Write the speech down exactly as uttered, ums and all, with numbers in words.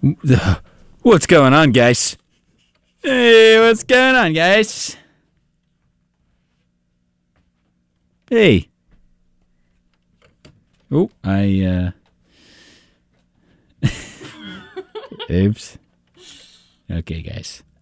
What's going on, guys? Hey, what's going on, guys? Hey. Oh, I, uh... Oops. Okay, guys.